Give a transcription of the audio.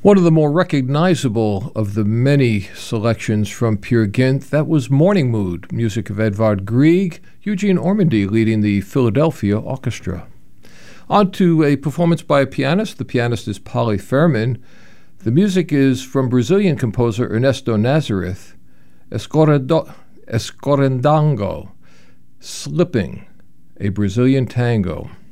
One of the more recognizable of the many selections from Peer Gynt, that was Morning Mood, music of Edvard Grieg, Eugene Ormandy leading the Philadelphia Orchestra. On to a performance by a pianist. The pianist is Polly Fairman. The music is from Brazilian composer Ernesto Nazareth, Escorendango, Slipping, a Brazilian tango.